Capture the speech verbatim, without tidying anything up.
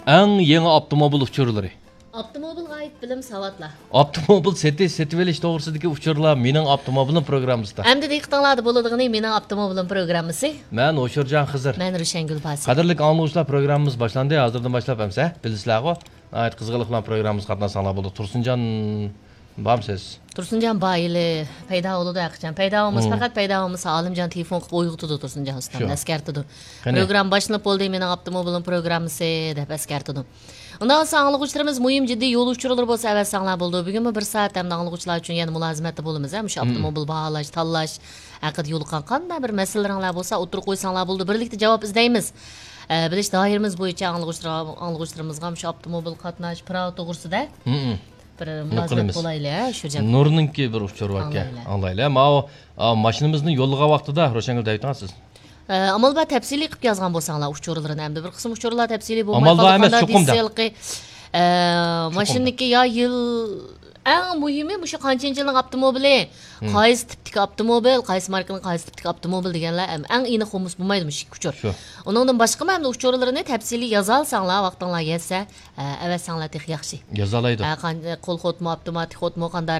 Eng yeni avtomobil uçurları. Avtomobil gayet bilim savatla. Avtomobil seti setiveliş doğrusidagi uçurlar mening avtomobilim programmasida. Endi diqqatinglarda bo'ladigini mening avtomobilim programmasi. Men O'shirjon Xizir. Men Rushan Basi. Qadrli angluvchilar programmamiz boshlandi. Hozirdan boshlab hamsa bilasizlar-ku. Ayt qizg'iliq bilan programmamiz qatnashsanglar bo'ldi. Tursunjon Bamsiz. Tursunjon bayili paydo bo'ldi aqchan. Paydo bo'lmas faqat paydo bo'lmasa Olimjon telefon qilib o'yg'itdi Tursunjon ustam. Askartidi. Program boshlanib bo'ldi mening avtomobilim programmasi deb askartidi. Ondan sonra anlıqçılarımız mühim ciddi yol uçuruları bolsa əvəzsanlar buldu. Bugün bir saat hem de anlıqçılar üçün yani mülazimetli bolumuz. Hem şu avtomobil bağlaş, tallaş, aqid yolu qanqanda bir məsələlərinlər bolsa oturup qoysanlar buldu. Birlikte cevap izleyimiz. Ee, biliş dairimiz boyunca anlıqçılarımızga şu avtomobil qatnaş, prava to'g'risida bir mülazimet bolaylı. Nurninki bir uçur var ki. Anlaylı. Ama o maşinimizin yolluğa vaxtida Roşangül deytіңіз. Amal ba təfsili qilib yazğan bolsanlar uçurlarını hem de bir qism uçurlar təfsili bo'lmay Amal ba emas cho'qimda. Mashinniki ya yil eng muhimi shu qanchanchi yilning avtomobili, qaysi tipdagi avtomobil, qaysi markaning qaysi tipdagi avtomobil deganlar eng aniq xumus bo'lmaydi mush uçur. Uningdan boshqa ham uçurlarını təfsili yazalsanglar, vaqtinglar yetsa, avazsanglar tex yaxshi. Yazalaydi. Qo'l xotmo, avtomatik xotmo qanday